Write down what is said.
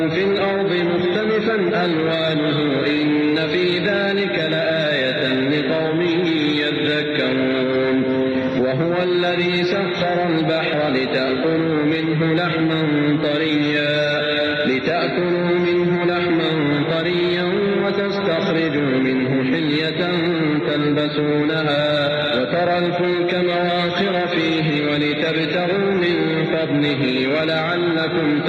في الأرض مختلفا ألوانه إن في ذلك لآية لقوم يذكرون وهو الذي سخر البحر لتأكلوا منه لحما طريا وتستخرجوا منه حلية تلبسونها وترى الفلك مواخر فيه ولتبتغوا من فضله ولعلكم